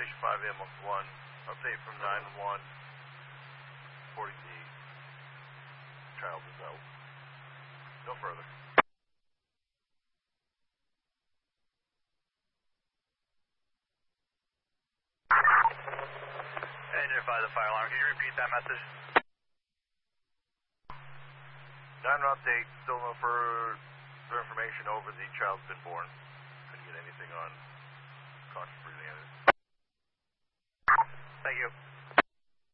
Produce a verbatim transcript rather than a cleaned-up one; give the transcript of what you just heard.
Station five ambulance one. Update from nine one. forty D. Child is out. No further. Identify the fire alarm. Can you repeat that message? nine one update. Still no further information over the child's been born. Couldn't get anything on conscious breathing. Thank you.